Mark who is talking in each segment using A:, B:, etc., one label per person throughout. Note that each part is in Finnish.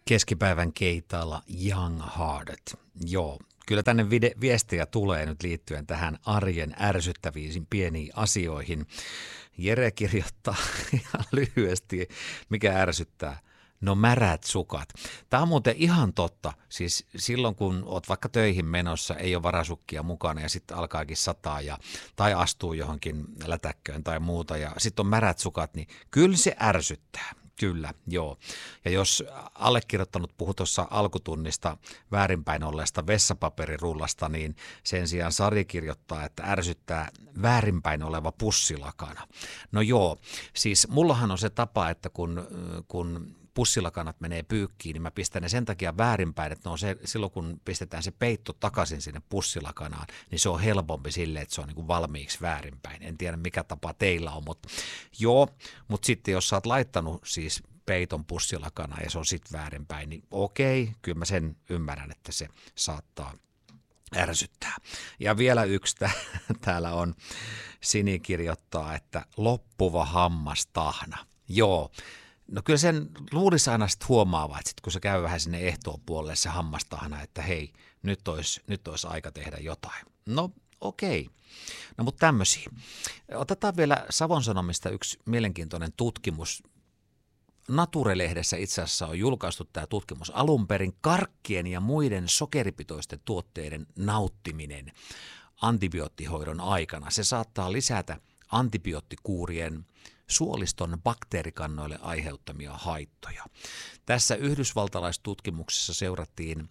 A: Keskipäivän keitaalla Young Hearted. Joo, kyllä tänne viestejä tulee nyt liittyen tähän arjen ärsyttäviin pieniin asioihin. Jere kirjoittaa ihan lyhyesti, mikä ärsyttää. No märät sukat. Tämä on muuten ihan totta. Siis silloin kun oot vaikka töihin menossa, ei ole varasukkia mukana ja sitten alkaakin sataa tai astuu johonkin lätäkköön tai muuta ja sitten on märät sukat, niin kyllä se ärsyttää. Kyllä, joo. Ja jos allekirjoittanut puhui tuossa alkutunnista väärinpäin olleesta vessapaperirullasta, niin sen sijaan Sari kirjoittaa, että ärsyttää väärinpäin oleva pussilakana. No joo, siis mullahan on se tapa, että kun pussilakanat menee pyykkiin, niin mä pistän ne sen takia väärinpäin, että silloin kun pistetään se peitto takaisin sinne pussilakanaan, niin se on helpompi silleen, että se on niin kuin valmiiksi väärinpäin. En tiedä mikä tapa teillä on, mutta joo, mutta sitten jos sä oot laittanut siis peiton pussilakanaan ja se on sitten väärinpäin, niin okei, kyllä mä sen ymmärrän, että se saattaa ärsyttää. Ja vielä yksi täällä on, Sini kirjoittaa, että loppuva hammastahna. Joo. No kyllä sen luulisi aina sitten huomaavan, että sit kun se käy vähän sinne ehtoon puolelle se hammastahna, että hei, nyt olisi aika tehdä jotain. No okei. No mutta tämmöisiä. Otetaan vielä Savon Sanomista yksi mielenkiintoinen tutkimus. Nature-lehdessä itse asiassa on julkaistu tämä tutkimus alun perin karkkien ja muiden sokeripitoisten tuotteiden nauttiminen antibioottihoidon aikana. Se saattaa lisätä antibioottikuurien suoliston bakteerikannoille aiheuttamia haittoja. Tässä yhdysvaltalaistutkimuksessa seurattiin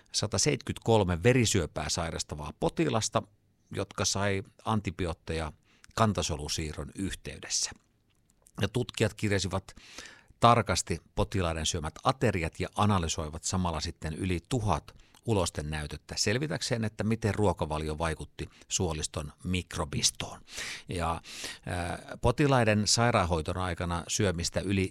A: 173 verisyöpää sairastavaa potilasta, jotka sai antibiootteja kantasolusiirron yhteydessä. Ja tutkijat kirjasivat tarkasti potilaiden syömät ateriat ja analysoivat samalla sitten yli 1000 ulosten näytettä selvitäkseen, että miten ruokavalio vaikutti suoliston mikrobistoon. Ja potilaiden sairaanhoiton aikana syömistä yli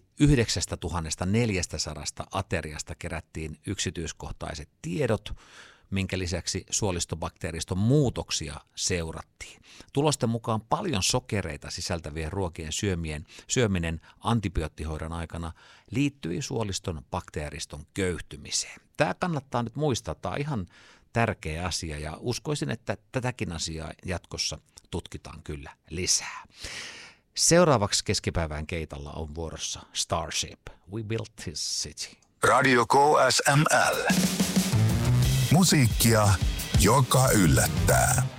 A: 9400 ateriasta kerättiin yksityiskohtaiset tiedot, minkä lisäksi suolistobakteeriston muutoksia seurattiin. Tulosten mukaan paljon sokereita sisältävien ruokien syöminen antibioottihoidon aikana liittyi suoliston bakteeriston köyhtymiseen. Tämä kannattaa nyt muistaa, tämä on ihan tärkeä asia ja uskoisin, että tätäkin asiaa jatkossa tutkitaan kyllä lisää. Seuraavaksi keskipäivän keitalla on vuorossa Starship. We built this city.
B: Radio KSML. Musiikkia, joka yllättää.